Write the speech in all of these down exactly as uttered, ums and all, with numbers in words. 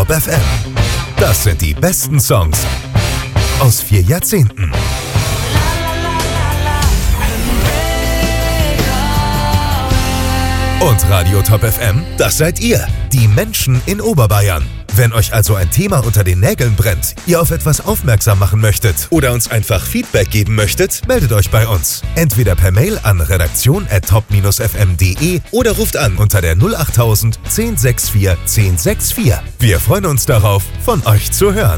Top F M. Das sind die besten Songs aus vier Jahrzehnten. Und Radio Top F M, das seid ihr, die Menschen in Oberbayern. Wenn euch also ein Thema unter den Nägeln brennt, ihr auf etwas aufmerksam machen möchtet oder uns einfach Feedback geben möchtet, meldet euch bei uns. Entweder per Mail an redaktion at top dash f m punkt d e oder ruft an unter der null acht tausend zehn sechs vier zehn sechs vier. Wir freuen uns darauf, von euch zu hören.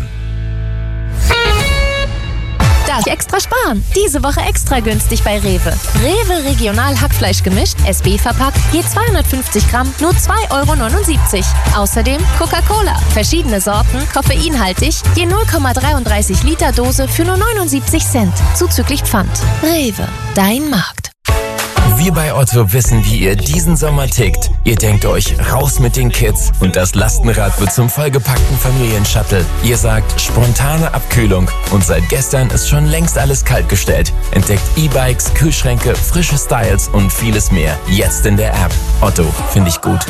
Das extra sparen. Diese Woche extra günstig bei Rewe. Rewe Regional Hackfleisch gemischt, S B verpackt, je zweihundertfünfzig Gramm, nur zwei Euro neunundsiebzig. Außerdem Coca-Cola. Verschiedene Sorten, koffeinhaltig, je null Komma dreiunddreißig Liter Dose für nur neunundsiebzig Cent. Zuzüglich Pfand. Rewe, dein Markt. Wir bei Otto wissen, wie ihr diesen Sommer tickt. Ihr denkt euch, raus mit den Kids und das Lastenrad wird zum vollgepackten Familienshuttle. Ihr sagt, spontane Abkühlung und seit gestern ist schon längst alles kaltgestellt. Entdeckt E-Bikes, Kühlschränke, frische Styles und vieles mehr. Jetzt in der App. Otto, finde ich gut.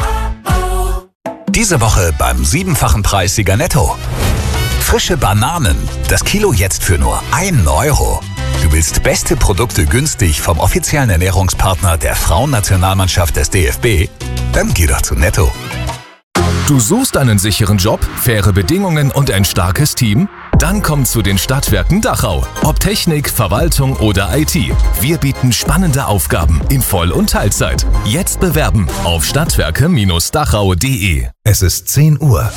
Diese Woche beim siebenfachen Preissieger Netto. Frische Bananen. Das Kilo jetzt für nur einen Euro. Du willst beste Produkte günstig vom offiziellen Ernährungspartner der Frauennationalmannschaft des D F B? Dann geh doch zu Netto. Du suchst einen sicheren Job, faire Bedingungen und ein starkes Team? Dann komm zu den Stadtwerken Dachau. Ob Technik, Verwaltung oder I T. Wir bieten spannende Aufgaben in Voll- und Teilzeit. Jetzt bewerben auf stadtwerke Dachau punkt de. Es ist zehn Uhr.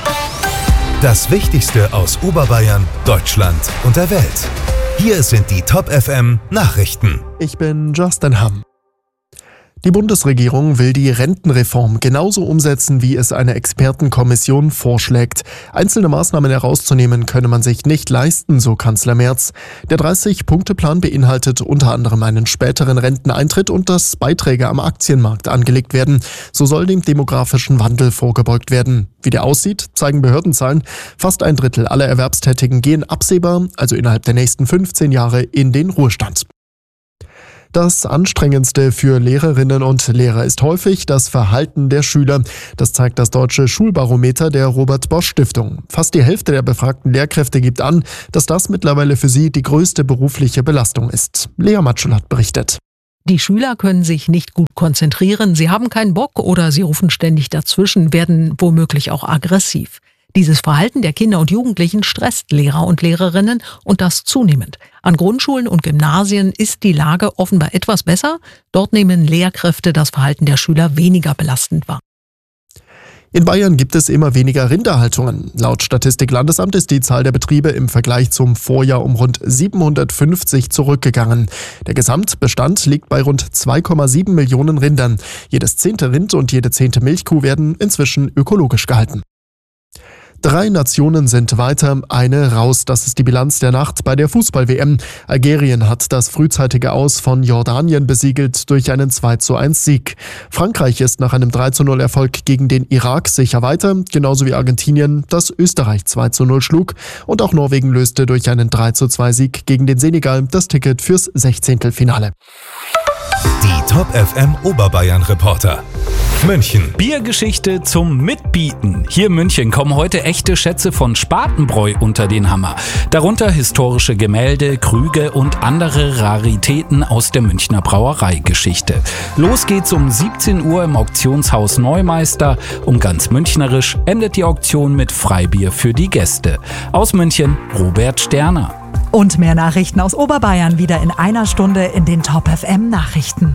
Das Wichtigste aus Oberbayern, Deutschland und der Welt. Hier sind die Top F M Nachrichten. Ich bin Justin Hamm. Die Bundesregierung will die Rentenreform genauso umsetzen, wie es eine Expertenkommission vorschlägt. Einzelne Maßnahmen herauszunehmen könne man sich nicht leisten, so Kanzler Merz. Der dreißig-Punkte-Plan beinhaltet unter anderem einen späteren Renteneintritt und dass Beiträge am Aktienmarkt angelegt werden. So soll dem demografischen Wandel vorgebeugt werden. Wie der aussieht, zeigen Behördenzahlen. Fast ein Drittel aller Erwerbstätigen gehen absehbar, also innerhalb der nächsten fünfzehn Jahre, in den Ruhestand. Das Anstrengendste für Lehrerinnen und Lehrer ist häufig das Verhalten der Schüler. Das zeigt das Deutsche Schulbarometer der Robert-Bosch-Stiftung. Fast die Hälfte der befragten Lehrkräfte gibt an, dass das mittlerweile für sie die größte berufliche Belastung ist. Lea Matschel hat berichtet. Die Schüler können sich nicht gut konzentrieren, sie haben keinen Bock oder sie rufen ständig dazwischen, werden womöglich auch aggressiv. Dieses Verhalten der Kinder und Jugendlichen stresst Lehrer und Lehrerinnen und das zunehmend. An Grundschulen und Gymnasien ist die Lage offenbar etwas besser. Dort nehmen Lehrkräfte das Verhalten der Schüler weniger belastend wahr. In Bayern gibt es immer weniger Rinderhaltungen. Laut Statistik-Landesamt ist die Zahl der Betriebe im Vergleich zum Vorjahr um rund siebenhundertfünfzig zurückgegangen. Der Gesamtbestand liegt bei rund zwei Komma sieben Millionen Rindern. Jedes zehnte Rind und jede zehnte Milchkuh werden inzwischen ökologisch gehalten. Drei Nationen sind weiter, eine raus. Das ist die Bilanz der Nacht bei der Fußball-W M. Algerien hat das frühzeitige Aus von Jordanien besiegelt durch einen zwei zu eins Sieg. Frankreich ist nach einem drei zu null Erfolg gegen den Irak sicher weiter, genauso wie Argentinien, das Österreich zwei zu null schlug. Und auch Norwegen löste durch einen drei zu zwei Sieg gegen den Senegal das Ticket fürs Sechzehntelfinale. Die Top F M Oberbayern Reporter. München. Biergeschichte zum Mitbieten. Hier in München kommen heute echte Schätze von Spatenbräu unter den Hammer. Darunter historische Gemälde, Krüge und andere Raritäten aus der Münchner Brauereigeschichte. Los geht's um siebzehn Uhr im Auktionshaus Neumeister. Und ganz münchnerisch endet die Auktion mit Freibier für die Gäste. Aus München, Robert Sterner. Und mehr Nachrichten aus Oberbayern wieder in einer Stunde in den Top F M Nachrichten.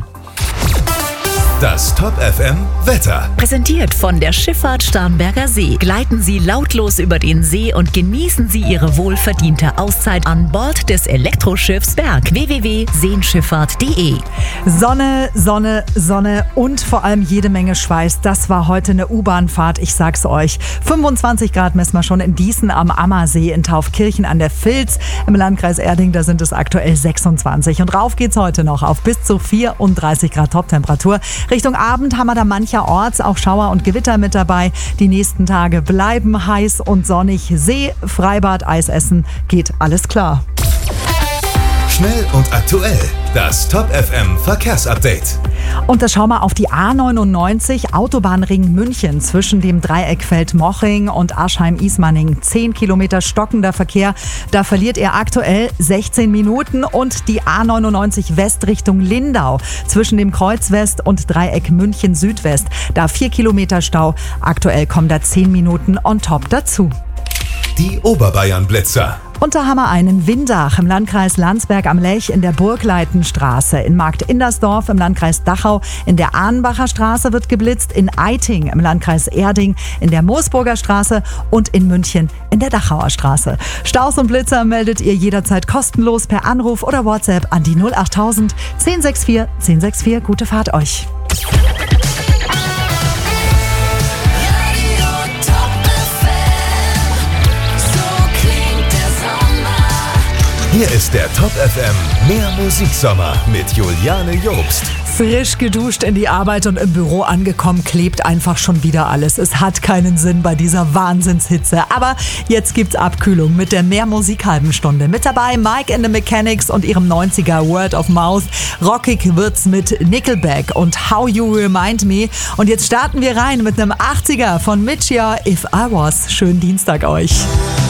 Das Top F M Wetter. Präsentiert von der Schifffahrt Starnberger See. Gleiten Sie lautlos über den See und genießen Sie Ihre wohlverdiente Auszeit an Bord des Elektroschiffs Berg. w w w punkt seenschifffahrt punkt de. Sonne, Sonne, Sonne und vor allem jede Menge Schweiß. Das war heute eine U-Bahn-Fahrt, ich sag's euch. fünfundzwanzig Grad messen wir schon in Dießen am Ammersee, in Taufkirchen an der Vilz. Im Landkreis Erding, da sind es aktuell sechsundzwanzig. Und rauf geht's heute noch auf bis zu vierunddreißig Grad Toptemperatur. Richtung Abend haben wir da mancherorts auch Schauer und Gewitter mit dabei. Die nächsten Tage bleiben heiß und sonnig. See, Freibad, Eis essen, geht alles klar. Schnell und aktuell. Das Top F M Verkehrsupdate. Und da schauen wir auf die A neunundneunzig, Autobahnring München zwischen dem Dreieckfeld Moching und Aschheim-Ismaning. zehn Kilometer stockender Verkehr. Da verliert ihr aktuell sechzehn Minuten. Und die A neunundneunzig West Richtung Lindau zwischen dem Kreuz West und Dreieck München Südwest. Da vier Kilometer Stau. Aktuell kommen da zehn Minuten on top dazu. Die Oberbayern-Blitzer. Und da haben wir einen Windach im Landkreis Landsberg am Lech in der Burgleitenstraße. In Markt-Indersdorf im Landkreis Dachau in der Ahnbacher Straße wird geblitzt. In Eiting im Landkreis Erding in der Moosburger Straße und in München in der Dachauer Straße. Staus und Blitzer meldet ihr jederzeit kostenlos per Anruf oder WhatsApp an die null achttausend zehn sechs vier zehn sechs vier. Gute Fahrt euch. Hier ist der Top F M Mehr Musiksommer mit Juliane Jobst. Frisch geduscht in die Arbeit und im Büro angekommen, klebt einfach schon wieder alles. Es hat keinen Sinn bei dieser Wahnsinnshitze. Aber jetzt gibt's Abkühlung mit der Mehr Musik halben Stunde. Mit dabei Mike and the Mechanics und ihrem neunziger Word of Mouth. Rockig wird's mit Nickelback und How You Remind Me. Und jetzt starten wir rein mit einem achtziger von Mitchia, If I Was. Schönen Dienstag euch.